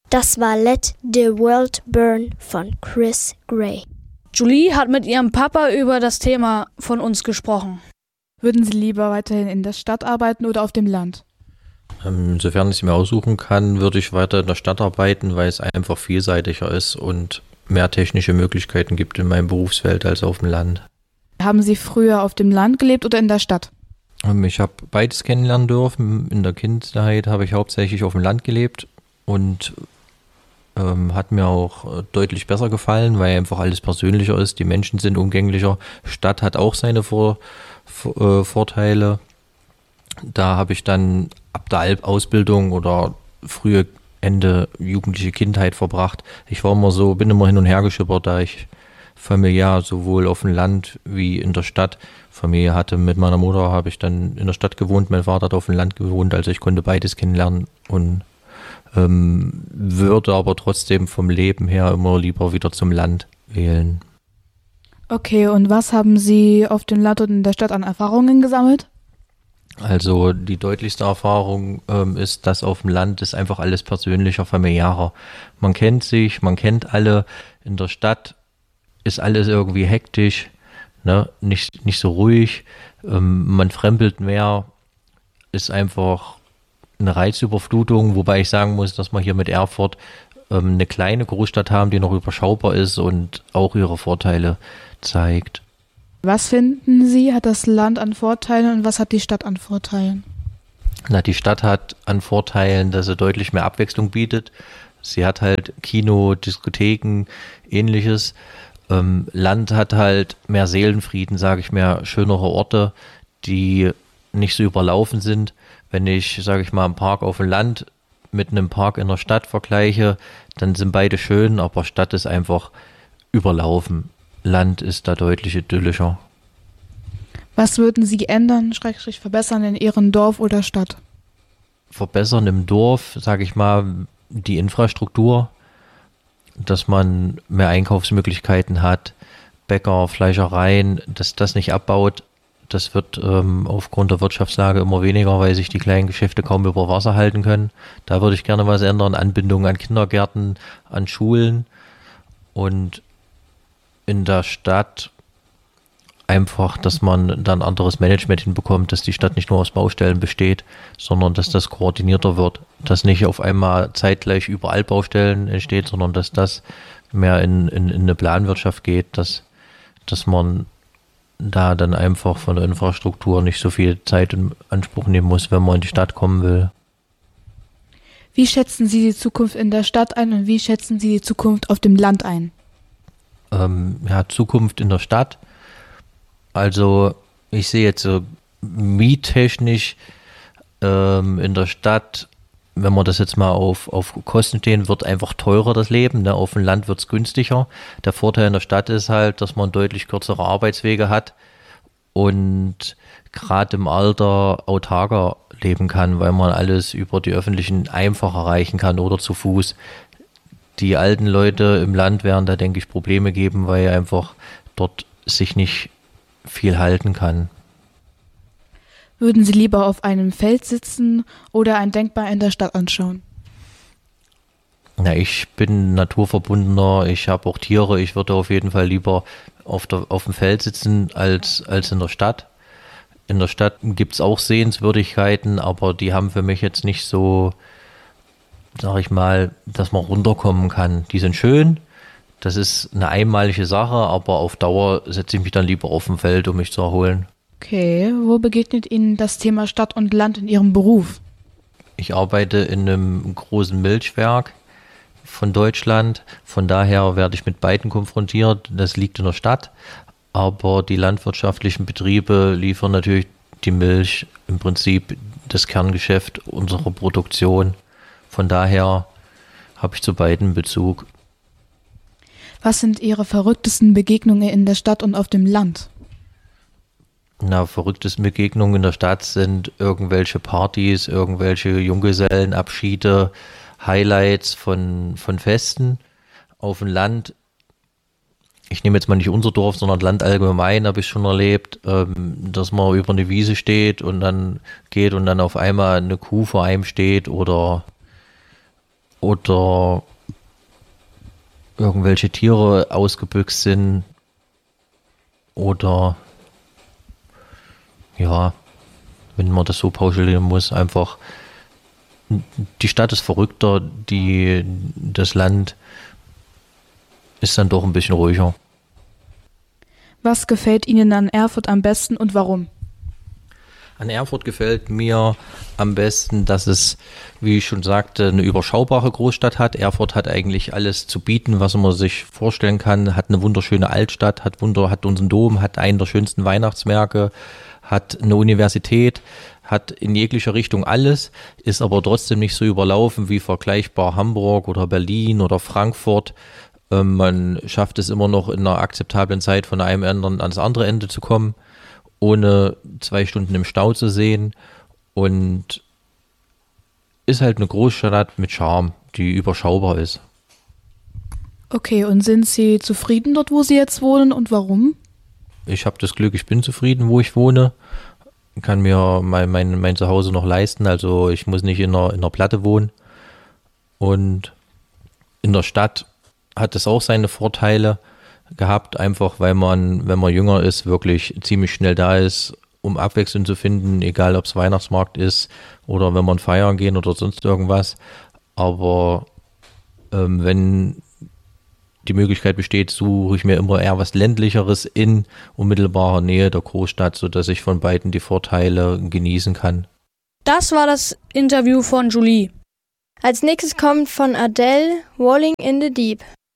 Das war Let the World Burn von Chris Gray. Julie hat mit ihrem Papa über das Thema von uns gesprochen. Würden Sie lieber weiterhin in der Stadt arbeiten oder auf dem Land? Sofern ich es mir aussuchen kann, würde ich weiter in der Stadt arbeiten, weil es einfach vielseitiger ist und mehr technische Möglichkeiten gibt in meinem Berufsfeld als auf dem Land. Haben Sie früher auf dem Land gelebt oder in der Stadt? Ich habe beides kennenlernen dürfen. In der Kindheit habe ich hauptsächlich auf dem Land gelebt und hat mir auch deutlich besser gefallen, weil einfach alles persönlicher ist. Die Menschen sind umgänglicher. Stadt hat auch seine Vorteile. Da habe ich dann ab der Ausbildung oder frühe Ende jugendliche Kindheit verbracht. Ich war bin immer hin und her geschippert, da ich familiär sowohl auf dem Land wie in der Stadt Familie hatte. Mit meiner Mutter habe ich dann in der Stadt gewohnt, mein Vater hat auf dem Land gewohnt, also ich konnte beides kennenlernen und würde aber trotzdem vom Leben her immer lieber wieder zum Land wählen. Okay, und was haben Sie auf dem Land und in der Stadt an Erfahrungen gesammelt? Also die deutlichste Erfahrung ist, dass auf dem Land ist einfach alles persönlicher, familiärer. Man kennt sich, man kennt alle. In der Stadt ist alles irgendwie hektisch, ne? Nicht so ruhig. Man fremdelt mehr, ist einfach eine Reizüberflutung, wobei ich sagen muss, dass wir hier mit Erfurt eine kleine Großstadt haben, die noch überschaubar ist und auch ihre Vorteile zeigt. Was finden Sie, hat das Land an Vorteilen und was hat die Stadt an Vorteilen? Die Stadt hat an Vorteilen, dass sie deutlich mehr Abwechslung bietet. Sie hat halt Kino, Diskotheken, ähnliches. Land hat halt mehr Seelenfrieden, sage ich, mehr schönere Orte, die nicht so überlaufen sind. Wenn ich, sage ich mal, einen Park auf dem Land mit einem Park in der Stadt vergleiche, dann sind beide schön, aber Stadt ist einfach überlaufen. Land ist da deutlich idyllischer. Was würden Sie ändern, verbessern in Ihrem Dorf oder Stadt? Verbessern im Dorf, sage ich mal, die Infrastruktur, dass man mehr Einkaufsmöglichkeiten hat, Bäcker, Fleischereien, dass das nicht abbaut. Das wird aufgrund der Wirtschaftslage immer weniger, weil sich die kleinen Geschäfte kaum über Wasser halten können. Da würde ich gerne was ändern, Anbindung an Kindergärten, an Schulen und in der Stadt einfach, dass man dann anderes Management hinbekommt, dass die Stadt nicht nur aus Baustellen besteht, sondern dass das koordinierter wird, dass nicht auf einmal zeitgleich überall Baustellen entsteht, sondern dass das mehr in eine Planwirtschaft geht, dass man da dann einfach von der Infrastruktur nicht so viel Zeit in Anspruch nehmen muss, wenn man in die Stadt kommen will. Wie schätzen Sie die Zukunft in der Stadt ein und wie schätzen Sie die Zukunft auf dem Land ein? Zukunft in der Stadt. Also ich sehe jetzt so miettechnisch in der Stadt, wenn man das jetzt mal auf Kosten stehen, wird einfach teurer das Leben. Ne? Auf dem Land wird es günstiger. Der Vorteil in der Stadt ist halt, dass man deutlich kürzere Arbeitswege hat und gerade im Alter autarker leben kann, weil man alles über die öffentlichen einfach erreichen kann oder zu Fuß. Die alten Leute im Land werden da, denke ich, Probleme geben, weil einfach dort sich nicht viel halten kann. Würden Sie lieber auf einem Feld sitzen oder ein Denkmal in der Stadt anschauen? Ich bin naturverbundener, ich habe auch Tiere, ich würde auf jeden Fall lieber auf dem Feld sitzen als in der Stadt. In der Stadt gibt es auch Sehenswürdigkeiten, aber die haben für mich jetzt nicht so, sag ich mal, dass man runterkommen kann. Die sind schön, das ist eine einmalige Sache, aber auf Dauer setze ich mich dann lieber auf dem Feld, um mich zu erholen. Okay, wo begegnet Ihnen das Thema Stadt und Land in Ihrem Beruf? Ich arbeite in einem großen Milchwerk von Deutschland, von daher werde ich mit beiden konfrontiert. Das liegt in der Stadt, aber die landwirtschaftlichen Betriebe liefern natürlich die Milch, im Prinzip das Kerngeschäft unserer Produktion. Von daher habe ich zu beiden Bezug. Was sind Ihre verrücktesten Begegnungen in der Stadt und auf dem Land? Verrücktesten Begegnungen in der Stadt sind irgendwelche Partys, irgendwelche Junggesellenabschiede, Highlights von Festen. Auf dem Land, ich nehme jetzt mal nicht unser Dorf, sondern Land allgemein, habe ich schon erlebt, dass man über eine Wiese steht und dann geht und dann auf einmal eine Kuh vor einem steht oder oder irgendwelche Tiere ausgebüxt sind oder ja, wenn man das so pauschalieren muss, einfach die Stadt ist verrückter, das Land ist dann doch ein bisschen ruhiger. Was gefällt Ihnen an Erfurt am besten und warum? An Erfurt gefällt mir am besten, dass es, wie ich schon sagte, eine überschaubare Großstadt hat. Erfurt hat eigentlich alles zu bieten, was man sich vorstellen kann. Hat eine wunderschöne Altstadt, hat unseren Dom, hat einen der schönsten Weihnachtsmärkte, hat eine Universität, hat in jeglicher Richtung alles, ist aber trotzdem nicht so überlaufen wie vergleichbar Hamburg oder Berlin oder Frankfurt. Man schafft es immer noch in einer akzeptablen Zeit von einem Ende ans andere Ende zu kommen, ohne 2 Stunden im Stau zu sehen, und ist halt eine Großstadt mit Charme, die überschaubar ist. Okay, und sind Sie zufrieden dort, wo Sie jetzt wohnen, und warum? Ich habe das Glück, ich bin zufrieden, wo ich wohne, kann mir mein Zuhause noch leisten, also ich muss nicht in einer Platte wohnen, und in der Stadt hat es auch seine Vorteile gehabt, einfach weil man, wenn man jünger ist, wirklich ziemlich schnell da ist, um Abwechslung zu finden, egal ob es Weihnachtsmarkt ist oder wenn man feiern gehen oder sonst irgendwas. Aber wenn die Möglichkeit besteht, suche ich mir immer eher was Ländlicheres in unmittelbarer Nähe der Großstadt, sodass ich von beiden die Vorteile genießen kann. Das war das Interview von Julie. Als nächstes kommt von Adele Rolling in the Deep.